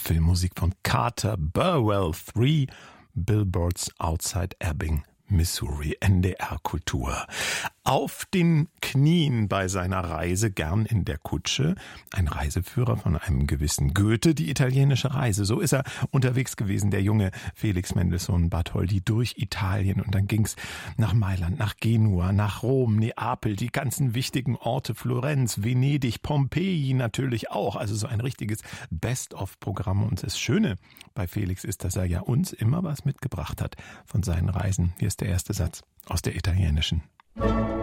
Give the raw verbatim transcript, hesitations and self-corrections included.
Filmmusik von Carter Burwell drei, Billboards Outside Ebbing, Missouri, N D R Kultur. Auf den Knien bei seiner Reise, gern in der Kutsche, ein Reiseführer von einem gewissen Goethe, die italienische Reise. So ist er unterwegs gewesen, der junge Felix Mendelssohn Bartholdy, durch Italien. Und dann ging's nach Mailand, nach Genua, nach Rom, Neapel, die ganzen wichtigen Orte, Florenz, Venedig, Pompeji natürlich auch. Also so ein richtiges Best-of-Programm. Und das Schöne bei Felix ist, dass er ja uns immer was mitgebracht hat von seinen Reisen. Hier ist der erste Satz aus der italienischen.